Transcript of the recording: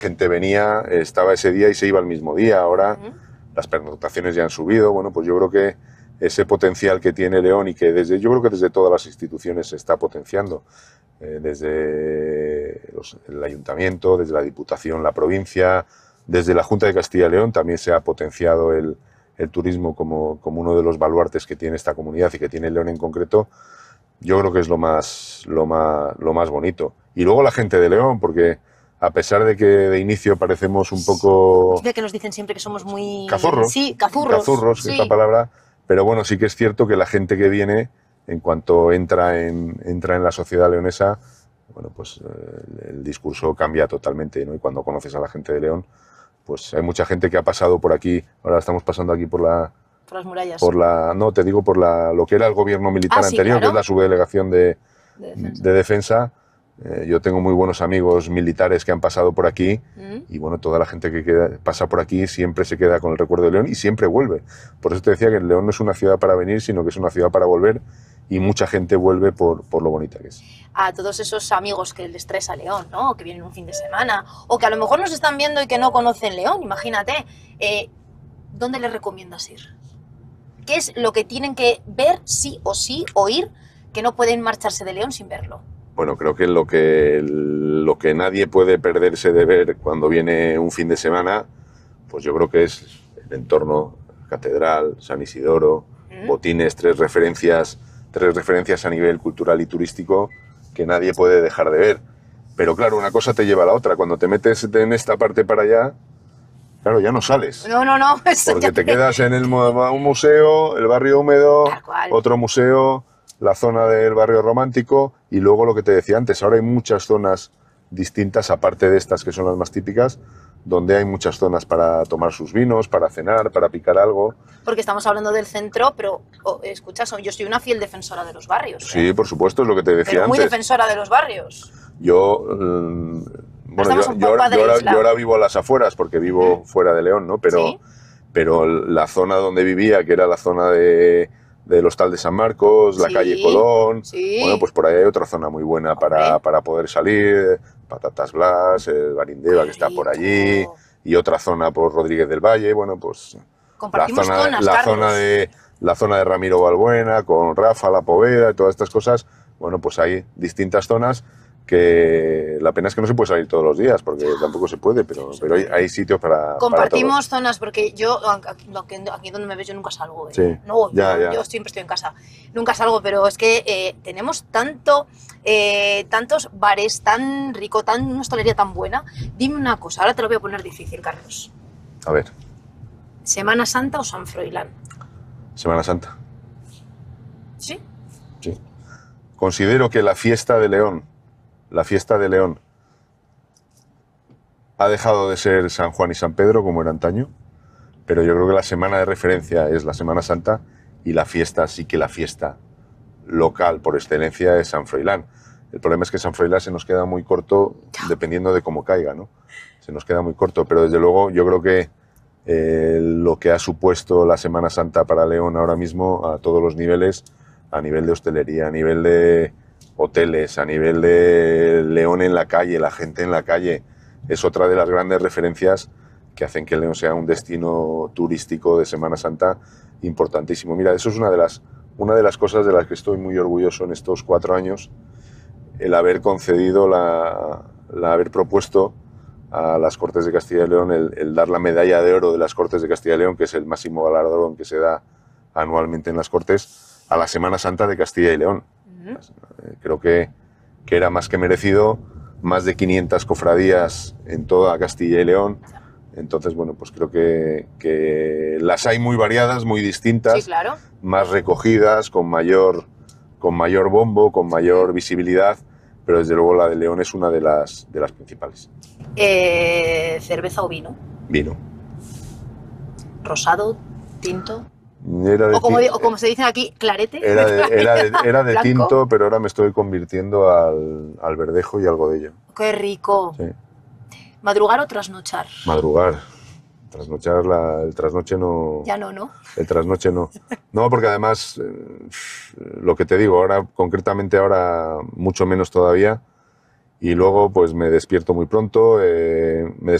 gente venía, estaba ese día y se iba el mismo día. Ahora las pernoctaciones ya han subido. Bueno, pues yo creo que ese potencial que tiene León y que yo creo que desde todas las instituciones se está potenciando, desde el Ayuntamiento, desde la Diputación, la provincia, desde la Junta de Castilla y León también se ha potenciado el turismo como uno de los baluartes que tiene esta comunidad y que tiene León en concreto. Yo creo que es lo más bonito. Y luego la gente de León, porque a pesar de que de inicio parecemos un poco... Es de que nos dicen siempre que somos muy... Cazurros. Sí, cazurros. Cazurros, sí. es la palabra. Pero bueno, sí que es cierto que la gente que viene, en cuanto entra en la sociedad leonesa, bueno, pues el discurso cambia totalmente, ¿no? Y cuando conoces a la gente de León, pues hay mucha gente que ha pasado por aquí. Ahora estamos pasando aquí por las murallas. No, te digo por lo que era el gobierno militar anterior, claro. que es la subdelegación de defensa. Yo tengo muy buenos amigos militares que han pasado por aquí y bueno, toda la gente que pasa por aquí siempre se queda con el recuerdo de León y siempre vuelve. Por eso te decía que León no es una ciudad para venir, sino que es una ciudad para volver, y mucha gente vuelve por lo bonita que es. A todos esos amigos que les traes a León, ¿no? Que vienen un fin de semana, o que a lo mejor nos están viendo y que no conocen León, imagínate, ¿dónde les recomiendas ir? ¿Qué es lo que tienen que ver sí o sí, oír, que no pueden marcharse de León sin verlo? Bueno, creo que lo que nadie puede perderse de ver cuando viene un fin de semana, pues yo creo que es el entorno, Catedral, San Isidoro, Botines, tres referencias a nivel cultural y turístico que nadie puede dejar de ver. Pero claro, una cosa te lleva a la otra. Cuando te metes en esta parte para allá, claro, ya no sales. No. Porque te quedas en un museo, el barrio húmedo, otro museo, la zona del barrio romántico, y luego lo que te decía antes, ahora hay muchas zonas distintas, aparte de estas que son las más típicas, donde hay muchas zonas para tomar sus vinos, para cenar, para picar algo. Porque estamos hablando del centro, pero escucha, yo soy una fiel defensora de los barrios. Sí, por supuesto, es lo que te decía pero muy antes. defensora de los barrios. Yo ahora vivo a las afueras, porque vivo fuera de León, ¿no? Pero la zona donde vivía, que era la zona del Hostal de San Marcos, la calle Colón, bueno, pues por ahí hay otra zona muy buena para poder salir, Patatas Blas, el Barindeba, que está por allí, y otra zona por Rodríguez del Valle, bueno, pues la zona de Ramiro Balbuena, con Rafa, La Poveda y todas estas cosas. Bueno, pues hay distintas zonas que la pena es que no se puede salir todos los días, porque tampoco se puede, pero hay sitios para compartimos para zonas, porque yo, aquí donde me ves, yo nunca salgo. Sí, no, yo siempre estoy en casa. Nunca salgo, pero es que tenemos tantos bares, tan rico, una hostelería tan buena. Dime una cosa, ahora te lo voy a poner difícil, Carlos. A ver. ¿Semana Santa o San Froilán? Semana Santa. ¿Sí? Sí. Considero que la fiesta de León ha dejado de ser San Juan y San Pedro como era antaño, pero yo creo que la semana de referencia es la Semana Santa, y la fiesta, sí que la fiesta local por excelencia, es San Froilán. El problema es que San Froilán se nos queda muy corto dependiendo de cómo caiga, ¿no? Se nos queda muy corto, pero desde luego yo creo que lo que ha supuesto la Semana Santa para León ahora mismo a todos los niveles, a nivel de hostelería, a nivel de hoteles, a nivel de León en la calle, la gente en la calle, es otra de las grandes referencias que hacen que León sea un destino turístico de Semana Santa importantísimo. Mira, eso es una de las cosas de las que estoy muy orgulloso en estos 4 años, el haber concedido, haber propuesto a las Cortes de Castilla y León el dar la medalla de oro de las Cortes de Castilla y León, que es el máximo galardón que se da anualmente en las Cortes, a la Semana Santa de Castilla y León. Creo que era más que merecido, más de 500 cofradías en toda Castilla y León. Entonces, bueno, pues creo que las hay muy variadas, muy distintas, sí, claro, más recogidas, con mayor bombo, con mayor visibilidad, pero desde luego la de León es una de las principales. ¿Cerveza o vino? Vino. ¿Rosado? ¿Tinto? O como se dice aquí, clarete. Era de tinto, pero ahora me estoy convirtiendo al verdejo y al godello. ¡Qué rico! Sí. ¿Madrugar o trasnochar? Madrugar. Trasnochar, el trasnoche no... Ya no. El trasnoche no. No, porque además, lo que te digo, ahora concretamente ahora mucho menos todavía, y luego pues me despierto muy pronto, me